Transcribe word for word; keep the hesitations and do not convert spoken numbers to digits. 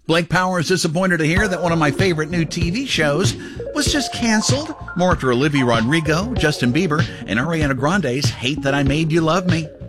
Blake Power is disappointed to hear that one of my favorite new T V shows was just canceled. More after Olivia Rodrigo, Justin Bieber, and Ariana Grande's Hate That I Made You Love Me.